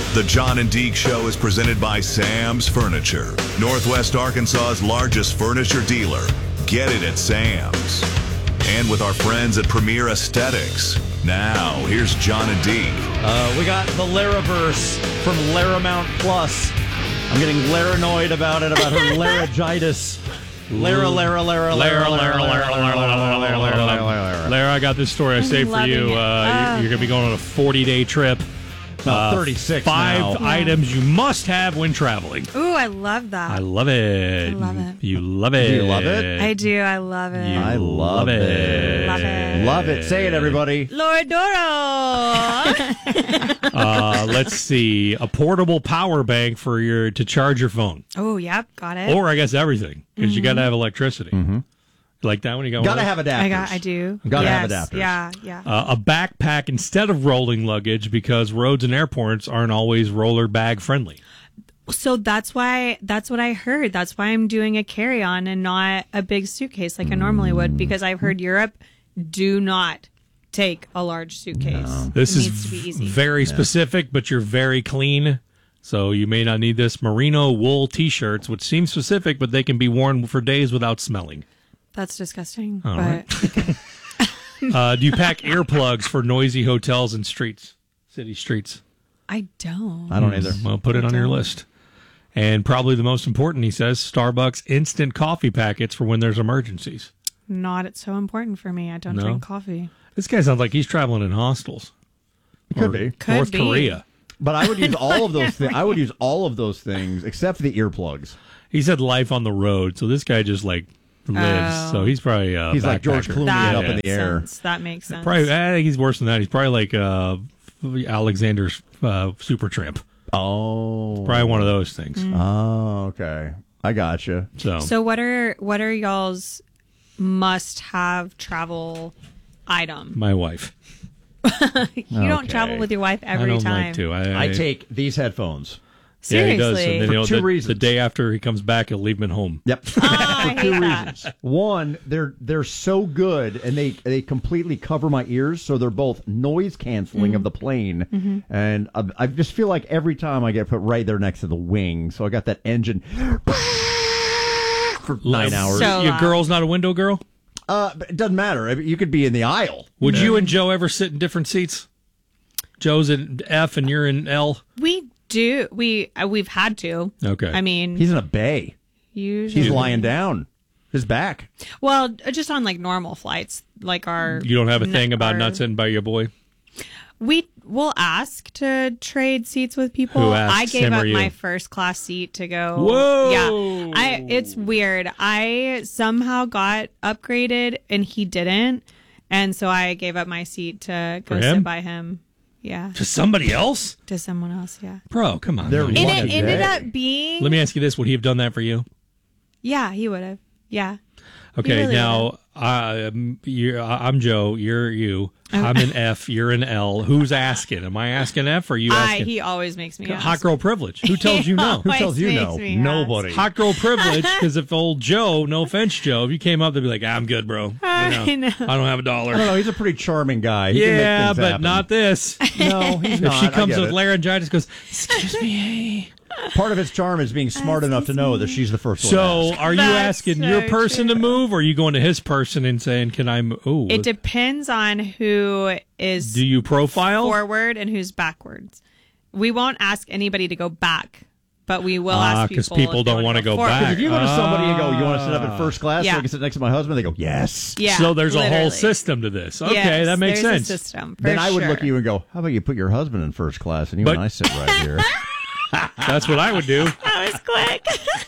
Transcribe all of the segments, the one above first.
The John and Deke Show is presented by Sam's Furniture, Northwest Arkansas's largest furniture dealer. Get it at Sam's. And with our friends at Premier Aesthetics. Now, here's John and Deke. We got the Laraverse from Laramount Plus. I'm getting Laranoid about it, about her laryngitis. Lara, I got this story I saved for you. You're going to be going on a 40-day trip. 36 5 now. items you must have when traveling. Ooh, I love that. I love it. I love it. You love it. Do you love it? I do. I love it. I love it. Love it. Love it. Say it, everybody. Lord Doro. Let's see. A portable power bank to charge your phone. Oh, yep. Got it. Or I guess everything, because you got to have electricity. Mm-hmm. Like that one? You got Gotta one? have adapters. I do. Gotta Yes. have adapters. Yeah. A backpack instead of rolling luggage, because roads and airports aren't always roller bag friendly. So that's what I heard. That's why I'm doing a carry-on and not a big suitcase like I normally would, because I've heard Europe do not take a large suitcase. No. This It is needs to be easy. very specific, but you're very clean. So you may not need this. Merino wool T-shirts, which seem specific, but they can be worn for days without smelling. That's disgusting. All but right. okay. Do you pack earplugs for noisy hotels and city streets? I don't. I don't either. Well, put it on your list. And probably the most important, he says, Starbucks instant coffee packets for when there's emergencies. It's so important for me. I don't drink coffee. This guy sounds like he's traveling in hostels. Could be. North Korea. But I would use all of those things. I would use all of those things except for the earplugs. He said life on the road, so this guy just lives. So he's probably he's like George backpacker. Clooney up in the air. That makes sense. Probably, I think he's worse than that. He's probably like Alexander's Supertramp. Oh, Probably one of those things. Oh, okay. I gotcha. So what are y'all's must-have travel item? My wife. You don't travel with your wife every I don't time. like to. I take these headphones. Yeah, he does. Seriously. And then, For two reasons. The day after he comes back, he'll leave them at home. Yep. I For two hate that. reasons. One, they're so good, and they completely cover my ears, so they're both noise canceling of the plane, and I just feel like every time I get put right there next to the wing, so I got that engine for 9 hours. So Your loud. girl's not a window girl? But it doesn't matter. I mean, you could be in the aisle. Would you and Joe ever sit in different seats? Joe's in F and you're in L? We do. We've had to. Okay. I mean, He's in a bay. usually. He's lying down. His back. Well, just on like normal flights, like our. You don't have a thing about our- not sitting by your boy? We will ask to trade seats with people. Who asks, I gave him or up you? my first class seat to go. Whoa! Yeah, it's weird. I somehow got upgraded and he didn't, and so I gave up my seat to go For him? sit by him. Yeah, To somebody else? to someone else. Yeah, Bro, come on. They're man. and What it a ended day. up being. Let me ask you this. Would he have done that for you? Yeah, he would have. Yeah. Okay, really now I'm Joe. You're you. I'm an F. You're an L. Who's asking? Am I asking F or are you asking? He always makes me ask. Hot girl privilege. Who tells you no? Who tells you Always no? makes me Nobody. Hot girl privilege, because if old Joe, no offense, Joe, if you came up, they'd be like, I'm good, bro. I know. I don't have a dollar. I don't know. He's a pretty charming guy. He can make Yeah, things but happen. not this. No, he's If not. she I comes get with it. laryngitis, goes, excuse me, hey. Part of his charm is being smart enough to know that she's the first one. So, to ask. are you That's asking so your person to true. move, or are you going to his person and saying, can I move? Ooh, It depends on who is do you profile? forward and who's backwards. We won't ask anybody to go back, but we will ask people. because people if they don't wanna wanna go forward. back. If you go to somebody and go, you want to sit up in first class so Yeah. I can sit next to my husband? They go, yes. Yeah, So there's a whole literally. system to this. Okay, Yes, that makes there's sense. A system, for Then I would sure. look at you and go, how about you put your husband in first class and you But- and I sit right here? That's what I would do. That was quick.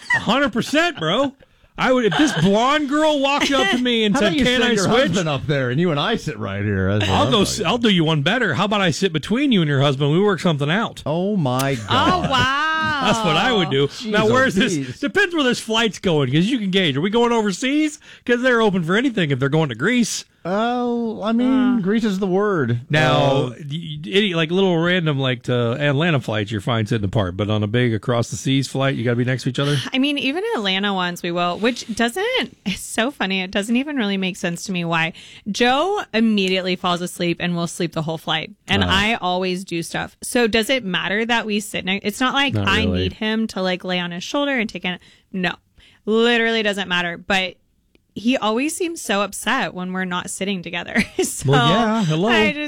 100%, bro. I would if this blonde girl walked up to me and How said, about you "Can sit I your switch?" husband up there and you and I sit right here? That's what I'll I'm go. talking I'll do you one better. How about I sit between you and your husband? We work something out. Oh my Oh God. wow, That's what I would do. Now, where's this? Jeez. Depends where this flight's going, because you can gauge. Are we going overseas? Because they're open for anything if they're going to Greece. Oh, I mean, Greece is the word. Now, like little random like Atlanta flights, you're fine sitting apart, but on a big across the seas flight, you got to be next to each other. I mean, even Atlanta ones we will, which doesn't. It's so funny. It doesn't even really make sense to me why Joe immediately falls asleep and will sleep the whole flight, and I always do stuff. So does it matter that we sit next? It's not like I need him to like lay on his shoulder and take it. No, literally doesn't matter. But he always seems so upset when we're not sitting together. So well, yeah, hello.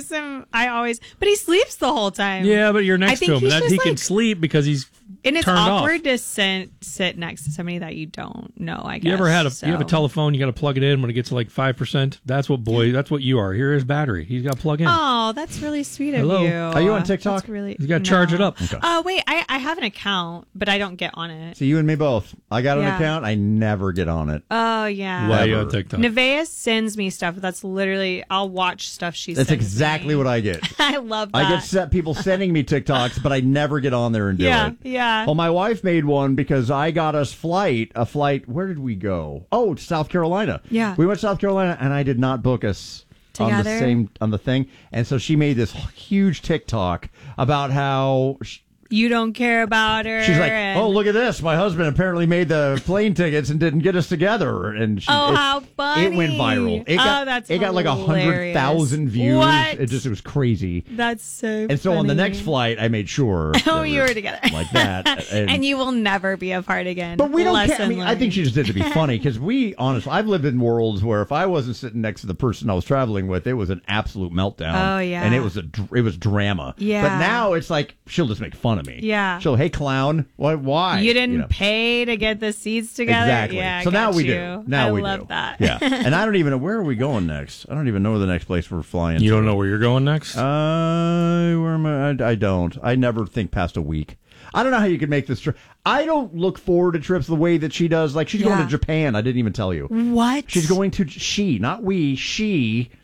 But he sleeps the whole time. Yeah, but you're next to him. That he can sleep because he's and it's turned awkward off. to sit next to somebody that you don't know, I guess. You ever had you have a telephone, you got to plug it in when it gets to like 5%? That's what you are. Here is battery. He's got to plug in. Oh, that's really sweet Hello. of you. Are you on TikTok? That's really, you got to charge it up. Okay. Oh, wait, I have an account, but I don't get on it. So you and me both. I got an Yeah. account. I never get on it. Oh, yeah. Why are you on TikTok? Nevaeh sends me stuff. That's literally, I'll watch stuff she sends That's exactly me. what I get. I love that. I get people sending me TikToks, but I never get on there and do it. Yeah. Well, my wife made one because I got us a flight. Where did we go? Oh, to South Carolina. Yeah. We went to South Carolina, and I did not book us Together? on the thing. And so she made this huge TikTok about how You don't care about her. she's like, and- "Oh, look at this! My husband apparently made the plane tickets and didn't get us together." And how funny. It went viral. It got like 100,000 views. What? It was crazy. That's so And so on the funny. next flight, I made sure. Oh, that you were together. like that. And you will never be apart again. But we don't care. I Lesson mean, I think learned. she just did it to be funny because honestly, I've lived in worlds where if I wasn't sitting next to the person I was traveling with, it was an absolute meltdown. Oh, yeah. And it was drama. Yeah. But now it's like she'll just make fun of me. Yeah. She'll, hey clown, why? You didn't know. pay to get the seats together. Exactly. Yeah, I so now got we you. do. Now I we love do. that. Yeah. And I don't even know where are we going next. I don't even know where the next place we're flying. You don't know where you're going next? Where am I don't. I never think past a week. I don't know how you could make this trip. I don't look forward to trips the way that she does. Like she's going to Japan. I didn't even tell you. What? She's going to she